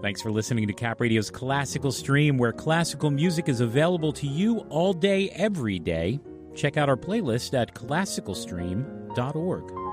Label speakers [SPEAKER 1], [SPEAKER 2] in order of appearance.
[SPEAKER 1] Thanks for listening to Cap Radio's Classical Stream, where classical music is available to you all day, every day. Check out our playlist at classicalstream.org.